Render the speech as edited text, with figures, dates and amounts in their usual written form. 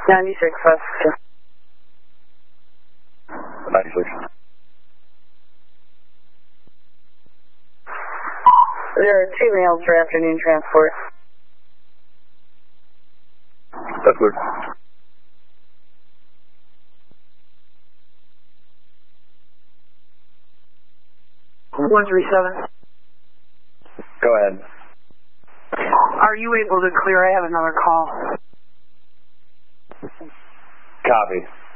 96, West. 96. There are 2 males for afternoon transport. That's good. 137. Go ahead. Are you able to clear? I have another call. Copy.